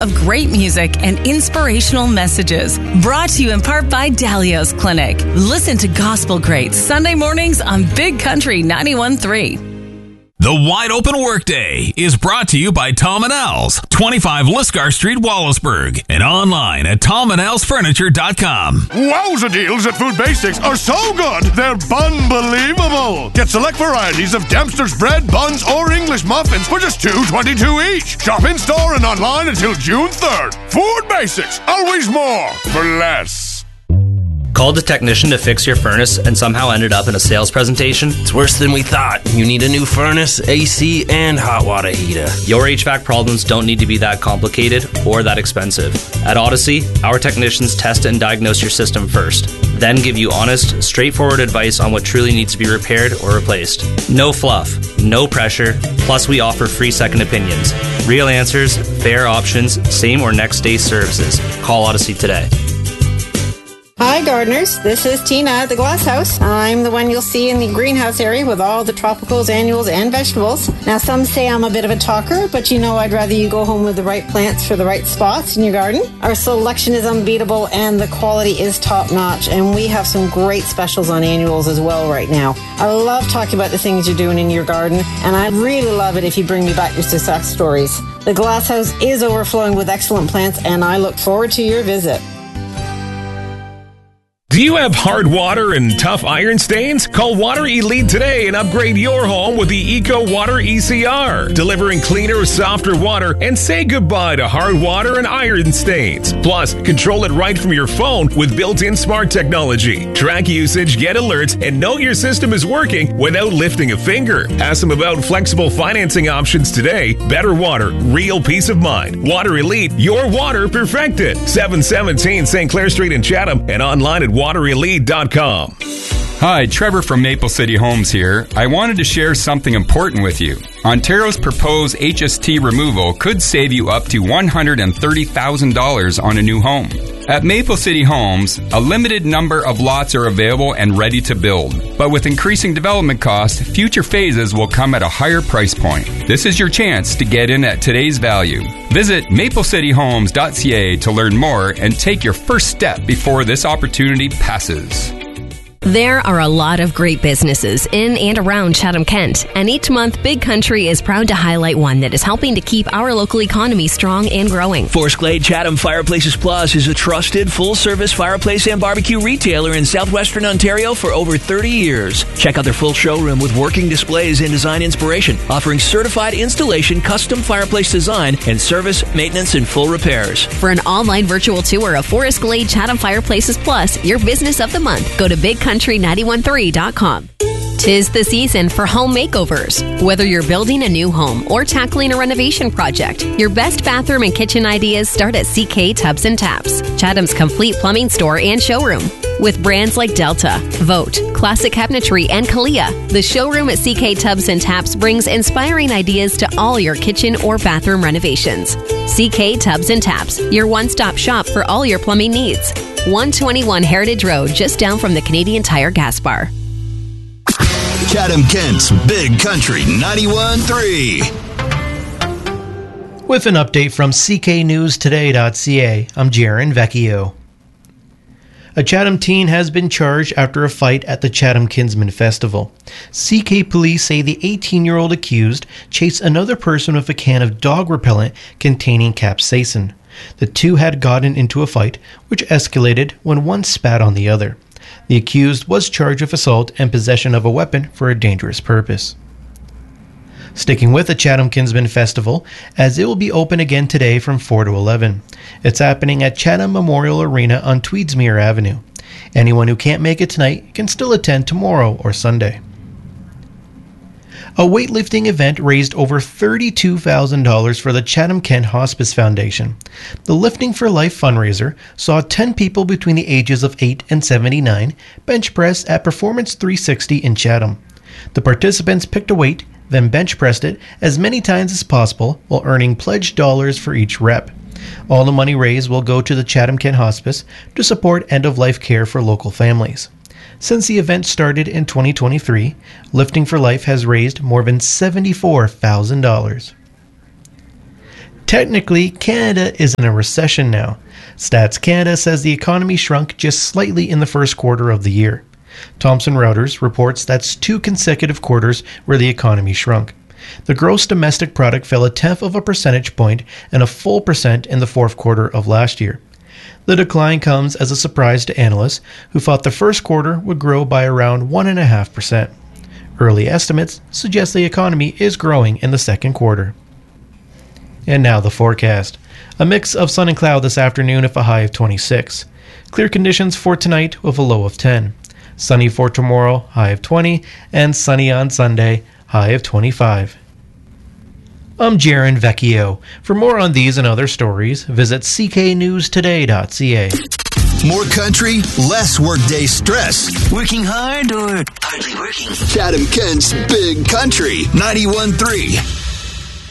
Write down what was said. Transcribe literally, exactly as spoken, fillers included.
of great music and inspirational messages. Brought to you in part by Dalios Clinic. Listen to Gospel Greats Sunday mornings on Big Country ninety-one point three. The Wide Open Workday is brought to you by Tom and Al's, twenty-five Lisgar Street, Wallaceburg, and online at tom and als furniture dot com. Wowza deals at Food Basics are so good, they're unbelievable. Get select varieties of Dempster's bread, buns, or English muffins for just two dollars and twenty-two cents each. Shop in store and online until June third. Food Basics, always more for less. Called a technician to fix your furnace and somehow ended up in a sales presentation? It's worse than we thought. You need a new furnace, A C, and hot water heater. Your H V A C problems don't need to be that complicated or that expensive. At Odyssey, our technicians test and diagnose your system first, then give you honest, straightforward advice on what truly needs to be repaired or replaced. No fluff, no pressure, plus we offer free second opinions. Real answers, fair options, same or next day services. Call Odyssey today. Hi gardeners, this is Tina at the Glass House. I'm the one you'll see in the greenhouse area with all the tropicals, annuals, and vegetables. Now some say I'm a bit of a talker, but you know I'd rather you go home with the right plants for the right spots in your garden. Our selection is unbeatable and the quality is top notch, and we have some great specials on annuals as well right now. I love talking about the things you're doing in your garden, and I really love it if you bring me back your success stories. The Glass House is overflowing with excellent plants, and I look forward to your visit. Do you have hard water and tough iron stains? Call Water Elite today and upgrade your home with the Eco Water E C R, delivering cleaner, softer water, and say goodbye to hard water and iron stains. Plus, control it right from your phone with built-in smart technology. Track usage, get alerts, and know your system is working without lifting a finger. Ask them about flexible financing options today. Better water, real peace of mind. Water Elite, your water perfected. seven seventeen Saint Clair Street in Chatham and online at water elite dot com. Hi, Trevor from Maple City Homes here. I wanted to share something important with you. Ontario's proposed H S T removal could save you up to one hundred thirty thousand dollars on a new home. At Maple City Homes, a limited number of lots are available and ready to build. But with increasing development costs, future phases will come at a higher price point. This is your chance to get in at today's value. Visit maple city homes dot c a to learn more and take your first step before this opportunity passes. There are a lot of great businesses in and around Chatham-Kent, and each month Big Country is proud to highlight one that is helping to keep our local economy strong and growing. Forest Glade Chatham Fireplaces Plus is a trusted full-service fireplace and barbecue retailer in southwestern Ontario for over thirty years. Check out their full showroom with working displays and design inspiration, offering certified installation, custom fireplace design, and service, maintenance, and full repairs. For an online virtual tour of Forest Glade Chatham Fireplaces Plus, your business of the month, go to big country ninety-one point three dot com. Tis the season for home makeovers. Whether you're building a new home or tackling a renovation project, your best bathroom and kitchen ideas start at C K Tubs and Taps, Chatham's complete plumbing store and showroom. With brands like Delta, Vote, Classic Cabinetry, and Kalia, the showroom at C K Tubs and Taps brings inspiring ideas to all your kitchen or bathroom renovations. C K Tubs and Taps, your one-stop shop for all your plumbing needs. one twenty-one Heritage Road, just down from the Canadian Tire gas bar. Chatham-Kent's Big Country ninety-one point three. With an update from c k news today dot c a, I'm Jaron Vecchio. A Chatham teen has been charged after a fight at the Chatham Kinsman Festival. C K police say the eighteen-year-old accused chased another person with a can of dog repellent containing capsaicin. The two had gotten into a fight, which escalated when one spat on the other. The accused was charged with assault and possession of a weapon for a dangerous purpose. Sticking with the Chatham Kinsman Festival, as it will be open again today from four to eleven. It's happening at Chatham Memorial Arena on Tweedsmuir Avenue. Anyone who can't make it tonight can still attend tomorrow or Sunday. A weightlifting event raised over thirty-two thousand dollars for the Chatham-Kent Hospice Foundation. The Lifting for Life fundraiser saw ten people between the ages of eight and seventy-nine bench press at Performance three sixty in Chatham. The participants picked a weight, then bench pressed it as many times as possible while earning pledged dollars for each rep. All the money raised will go to the Chatham-Kent Hospice to support end-of-life care for local families. Since the event started in twenty twenty-three, Lifting for Life has raised more than seventy-four thousand dollars. Technically, Canada is in a recession now. Stats Canada says the economy shrunk just slightly in the first quarter of the year. Thomson Reuters reports that's two consecutive quarters where the economy shrunk. The gross domestic product fell a tenth of a percentage point and a full percent in the fourth quarter of last year. The decline comes as a surprise to analysts who thought the first quarter would grow by around one point five percent. Early estimates suggest the economy is growing in the second quarter. And now the forecast. A mix of sun and cloud this afternoon with a high of twenty-six. Clear conditions for tonight with a low of ten. Sunny for tomorrow, high of twenty. And sunny on Sunday, high of twenty-five. I'm Jaron Vecchio. For more on these and other stories, visit c k news today dot c a. More country, less workday stress. Working hard or hardly working? Chatham Kent's Big Country ninety-one point three.